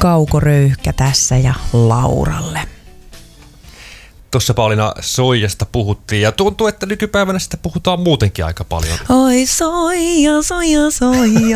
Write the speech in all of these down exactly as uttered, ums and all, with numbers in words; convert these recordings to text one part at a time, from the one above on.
Kaukoröyhkä tässä ja Lauralle. Tuossa Pauliina soijasta puhuttiin ja tuntuu, että nykypäivänä sitä puhutaan muutenkin aika paljon. Oi soija, soija, soija.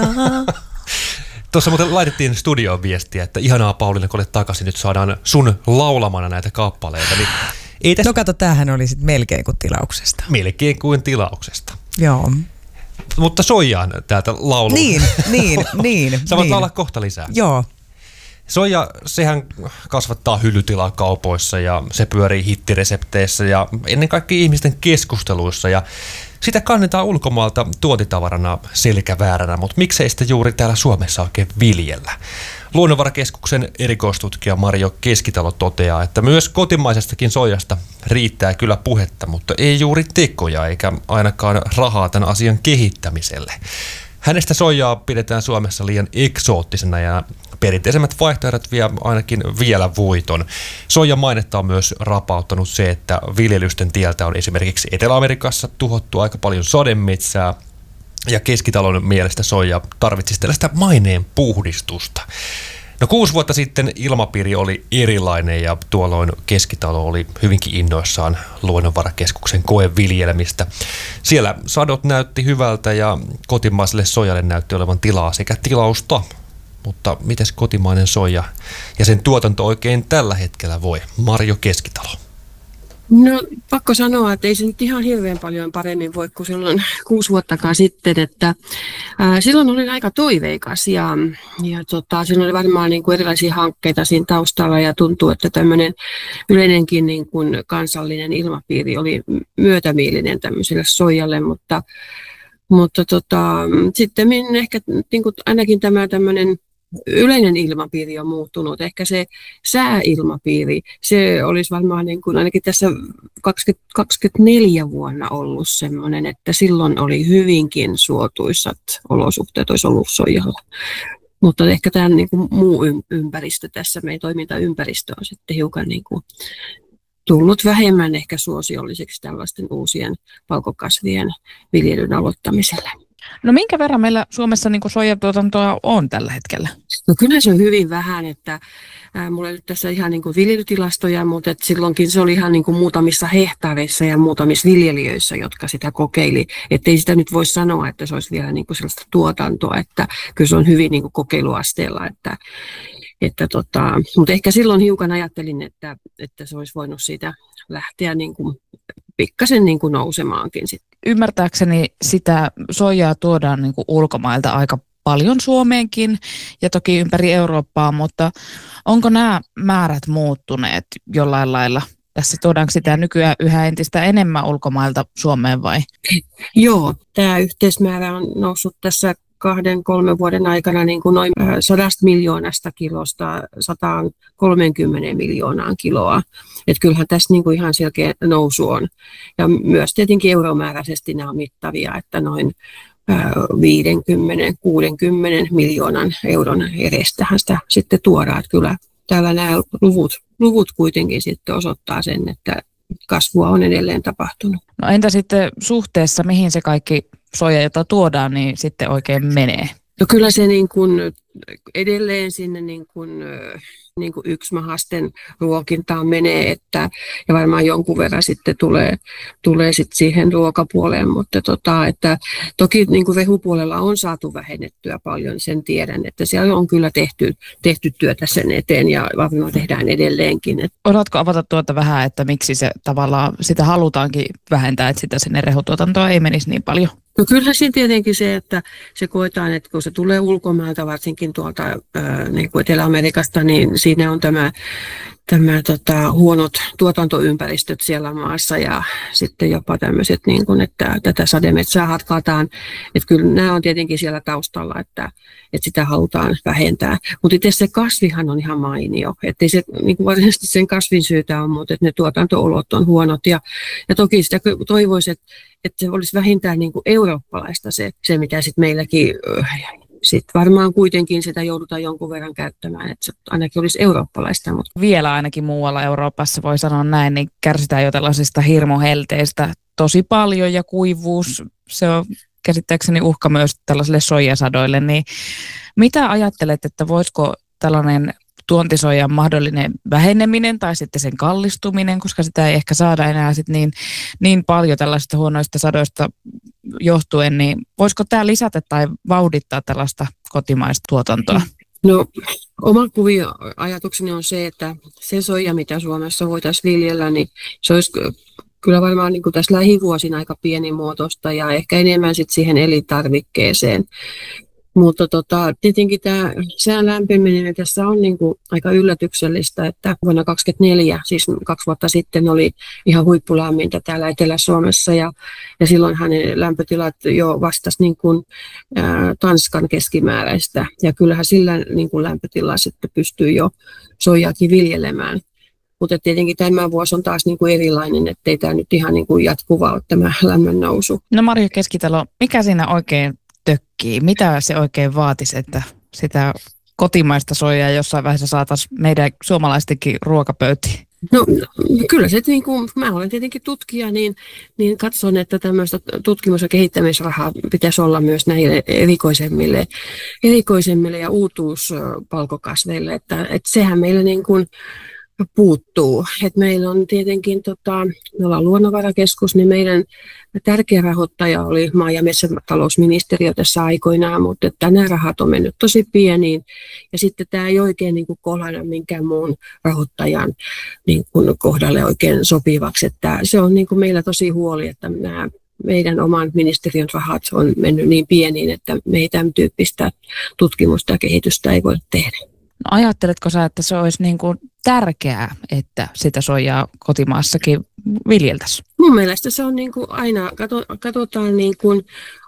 Tuossa muuten laitettiin studioon viestiä, että ihanaa Pauliina, kun olet takaisin, nyt saadaan sun laulamana näitä kappaleita. Niin ei tästä... No kato, tämähän oli sitten melkein kuin tilauksesta. Melkein kuin tilauksesta. Joo. Mutta soijaan täältä laulu. Niin, niin, niin. Sä voit niin. laulaa kohta lisää. Joo. Soija, sehän kasvattaa hyllytilaa kaupoissa ja se pyörii hittiresepteissä ja ennen kaikkea ihmisten keskusteluissa ja sitä kannetaan ulkomaalta tuotitavarana selkävääränä, mutta miksei sitä juuri täällä Suomessa oikein viljellä? Luonnonvarakeskuksen erikoistutkija Marjo Keskitalo toteaa, että myös kotimaisestakin soijasta riittää kyllä puhetta, mutta ei juuri tekoja eikä ainakaan rahaa tämän asian kehittämiselle. Hänestä soijaa pidetään Suomessa liian eksoottisena ja perinteisemmät vaihtoehdot vie ainakin vielä voiton. Soijan mainetta on myös rapauttanut se, että viljelysten tieltä on esimerkiksi Etelä-Amerikassa tuhottu aika paljon sademetsää ja Keskitalon mielestä soija tarvitsisi tällaista maineen puhdistusta. No kuusi vuotta sitten ilmapiiri oli erilainen ja tuolloin Keskitalo oli hyvinkin innoissaan Luonnonvarakeskuksen koeviljelmistä. Siellä sadot näytti hyvältä ja kotimaiselle soijalle näytti olevan tilaa sekä tilausta. Mutta mites kotimainen soija ja sen tuotanto oikein tällä hetkellä voi? Marjo Keskitalo. No pakko sanoa, että ei se nyt ihan hirveän paljon paremmin voi kuin silloin kuusi vuottakaan sitten, että ää, silloin olin aika toiveikas ja, ja tota, silloin oli varmaan niin kuin erilaisia hankkeita siinä taustalla ja tuntuu, että tämmöinen yleinenkin niin kuin kansallinen ilmapiiri oli myötämielinen tämmöiselle soijalle, mutta, mutta tota, sitten ehkä niin kuin ainakin tämä tämmöinen yleinen ilmapiiri on muuttunut. Ehkä se sääilmapiiri, se olisi varmaan niin kuin ainakin tässä kaksituhattakaksikymmentäneljä vuonna ollut semmoinen, että silloin oli hyvinkin suotuisat olosuhteet, olisi ollut soijalla. Mutta ehkä tämä niin kuin muu ympäristö tässä, meidän toimintaympäristö on sitten hiukan niin kuin tullut vähemmän ehkä suosiolliseksi tällaisten uusien valkokasvien viljelyn aloittamiselle. No minkä verran meillä Suomessa niin kuin soijatuotantoa on tällä hetkellä? No kyllä se on hyvin vähän, että ää, mulla ei nyt tässä ihan niin kuin viljelytilastoja, mutta et silloinkin se oli ihan niin kuin muutamissa hehtaareissa ja muutamissa viljelijöissä, jotka sitä kokeili. Että ei sitä nyt voi sanoa, että se olisi vielä niin kuin sellaista tuotantoa, että kyllä se on hyvin niin kuin kokeiluasteella. Että, että tota, mutta ehkä silloin hiukan ajattelin, että, että se olisi voinut siitä lähteä niin kuin pikkasen niin kuin nousemaankin sitten. Ymmärtääkseni sitä soijaa tuodaan niin kuin ulkomailta aika paljon Suomeenkin ja toki ympäri Eurooppaa, mutta onko nämä määrät muuttuneet jollain lailla? Tässä tuodaanko sitä nykyään yhä entistä enemmän ulkomailta Suomeen vai? Joo, tämä yhteismäärä on noussut tässä kahden, kolmen vuoden aikana niin kuin noin sadasta miljoonasta kilosta sataan kolmeenkymmeneen miljoonaan kiloa. Että kyllähän tässä niin kuin ihan selkeä nousu on. Ja myös tietenkin euromääräisesti nämä on mittavia, että noin viisikymmentä kuusikymmentä miljoonan euron edestähän sitä sitten tuodaan. Että kyllä täällä nämä luvut, luvut kuitenkin sitten osoittaa sen, että kasvua on edelleen tapahtunut. No entä sitten suhteessa, mihin se kaikki soija, jota tuodaan, niin sitten oikein menee? No kyllä se niin kuin edelleen sinne niin kuin, niin kuin yksimahasten ruokintaan menee, että, ja varmaan jonkun verran sitten tulee, tulee sitten siihen ruokapuoleen, mutta tota, että toki niin kuin rehupuolella on saatu vähennettyä paljon, sen tiedän, että siellä on kyllä tehty, tehty työtä sen eteen ja varmaan tehdään edelleenkin. Osaatko avata tuota vähän, että miksi se tavallaan sitä halutaankin vähentää, että sitä sinne rehutuotantoa ei menisi niin paljon? No kyllä siinä tietenkin se, että se koetaan, että kun se tulee ulkomailta, varsinkin tuolta ää, niin kuin Etelä-Amerikasta, niin siinä on tämä, tämä tota, huonot tuotantoympäristöt siellä maassa ja sitten jopa tämmöiset, niin kuin, että tätä sademetsää hatkataan. Että kyllä nämä on tietenkin siellä taustalla, että, että sitä halutaan vähentää. Mutta itse se kasvihan on ihan mainio. Että ei se niin kuin varsinaisesti sen kasvin syytä on, mutta että ne tuotanto-olot on huonot. Ja, ja toki sitä toivoisi, että että se olisi vähintään niin kuin eurooppalaista se, se mitä sitten meilläkin, sitten varmaan kuitenkin sitä joudutaan jonkun verran käyttämään, että se ainakin olisi eurooppalaista. Mutta vielä ainakin muualla Euroopassa voi sanoa näin, niin kärsitään jo tällaisista hirmuhelteistä tosi paljon ja kuivuus, se on käsittääkseni uhka myös tällaisille soijasadoille. Niin mitä ajattelet, että voisiko tällainen tuontisoijan mahdollinen väheneminen tai sitten sen kallistuminen, koska sitä ei ehkä saada enää sit niin, niin paljon tällaisista huonoista sadoista johtuen, niin voisiko tämä lisätä tai vauhdittaa tällaista kotimaista tuotantoa? No, oma kuvio ajatukseni on se, että se soija, mitä Suomessa voitaisiin viljellä, niin se olisi kyllä varmaan niin kuin tässä lähivuosina aika pienimuotoista ja ehkä enemmän sit siihen elintarvikkeeseen. Mutta tota, tietenkin tämä sään lämpeneminen tässä on niin kuin aika yllätyksellistä, että vuonna kaksituhattakaksikymmentäneljä, siis kaksi vuotta sitten, oli ihan huippulämmintä täällä Etelä-Suomessa ja, ja silloinhan ne lämpötilat jo vastasi niin kuin, ää, Tanskan keskimääräistä ja kyllähän sillä niin kuin lämpötilalla sitten pystyy jo soijaakin viljelemään. Mutta tietenkin tämä vuosi on taas niin kuin erilainen, ettei tämä nyt ihan niin kuin jatkuva ole tämä lämmön nousu. No Marjo Keskitalo, mikä siinä oikein tökkii? Mitä se oikein vaatisi, että sitä kotimaista soijaa jossain vaiheessa saataisiin meidän suomalaistenkin ruokapöytiin? No kyllä se, niin kuin, mä olen tietenkin tutkija, niin, niin katson, että tämmöistä tutkimus- ja kehittämisrahaa pitäisi olla myös näille erikoisemmille, erikoisemmille ja uutuuspalkokasveille, että, että sehän meillä niin kuin puuttuu. Et meillä on tietenkin, tota, me ollaan luonnonvarakeskus, niin meidän tärkeä rahoittaja oli maa- ja metsätalousministeriö tässä aikoinaan, mutta että nämä rahat on mennyt tosi pieniin ja sitten tämä ei oikein niin kuin kohdalla minkään muun rahoittajan niin kuin kohdalle oikein sopivaksi. Että se on niin kuin meillä tosi huoli, että nämä meidän oman ministeriön rahat on mennyt niin pieniin, että me ei tämän tyyppistä tutkimusta ja kehitystä ei voi tehdä. No ajatteletko sä, että se olisi niin kuin tärkeää, että sitä soijaa kotimaassakin viljeltäisiin? Mun mielestä se on niin kuin aina, katsotaan niin kuin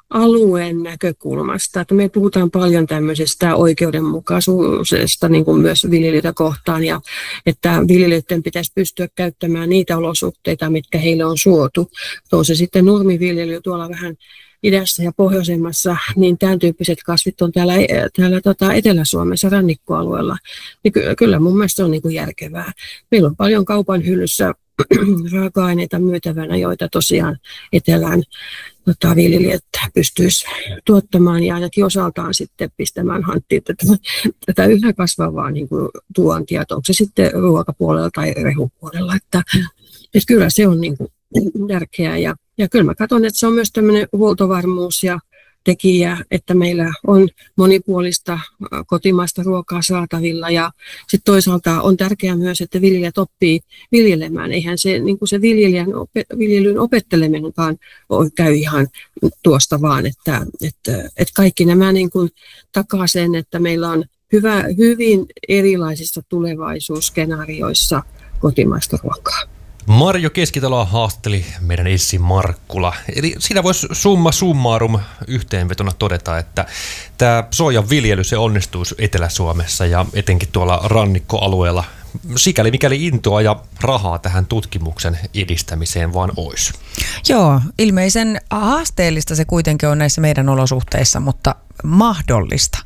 alueen näkökulmasta, että me puhutaan paljon tämmöisestä oikeudenmukaisuudesta niin kuin myös viljelijöitä kohtaan ja että viljelijöiden pitäisi pystyä käyttämään niitä olosuhteita, mitkä heille on suotu. Tuo se sitten nurmiviljely tuolla vähän idässä ja pohjoisemmassa, niin tämän tyyppiset kasvit on täällä, täällä tota Etelä-Suomessa rannikkoalueella. Niin ky- kyllä mun mielestä se on niin kuin järkevää. Meillä on paljon kaupan hyllyssä raaka-aineita myytävänä, joita tosiaan etelän tota, viljelijät pystyisivät tuottamaan ja ainakin osaltaan sitten pistämään hanttiin tätä, tätä yhä kasvavaa niin kuin tuontia, onko se sitten ruokapuolella tai rehupuolella. Että, että kyllä se on niin kuin tärkeää ja, ja kyllä mä katson, että se on myös tämmöinen huoltovarmuus ja tekijä, että meillä on monipuolista kotimaista ruokaa saatavilla ja sitten toisaalta on tärkeää myös, että viljelijät oppii viljelemään. Eihän se, niin kuin se viljelijän, viljelyn opetteleminenkaan käy ihan tuosta vaan, että, että, että kaikki nämä niin kuin takaa sen, että meillä on hyvä, hyvin erilaisissa tulevaisuusskenaarioissa kotimaista ruokaa. Marjo Keskitaloa haastatteli meidän Essi Markkula. Eli siinä voisi summa summarum yhteenvetona todeta, että tämä soijan viljely se onnistuisi Etelä-Suomessa ja etenkin tuolla rannikkoalueella, sikäli mikäli intoa ja rahaa tähän tutkimuksen edistämiseen vaan olisi. Joo, ilmeisen haasteellista se kuitenkin on näissä meidän olosuhteissa, mutta mahdollista.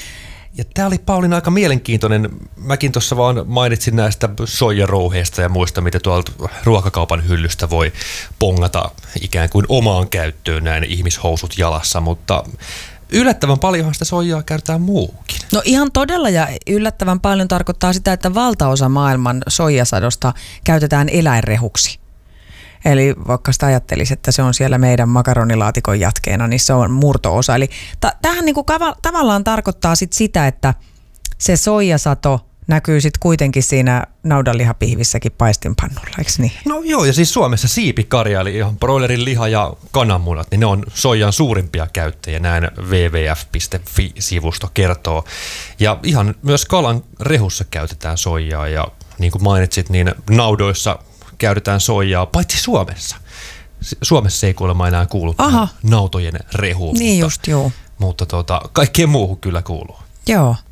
Ja tämä oli Pauliina aika mielenkiintoinen. Mäkin tuossa vaan mainitsin näistä soijarouheista ja muista, mitä tuolta ruokakaupan hyllystä voi pongata ikään kuin omaan käyttöön näin ihmishousut jalassa, mutta yllättävän paljonhan sitä soijaa käytetään muukin. No ihan todella ja yllättävän paljon tarkoittaa sitä, että valtaosa maailman soijasadosta käytetään eläinrehuksi. Eli vaikka sitä ajattelisi, että se on siellä meidän makaronilaatikon jatkeena, niin se on murto-osa. Eli ta- tämähän niinku kava- tavallaan tarkoittaa sit sitä, että se soijasato näkyy sitten kuitenkin siinä naudanlihapihvissäkin paistinpannulla, eikö niin? No joo, ja siis Suomessa siipikarja, eli ihan broilerin liha ja kananmunat, niin ne on soijan suurimpia käyttäjiä, näin W W F piste F I-sivusto kertoo. Ja ihan myös kalan rehussa käytetään soijaa, ja niin kuin mainitsit, niin naudoissa käytetään soijaa, paitsi Suomessa. Suomessa ei kuulemma enää kuulu nautojen rehuun. Niin mutta, just, joo. Mutta tuota, kaikkeen muuhun kyllä kuuluu. Joo.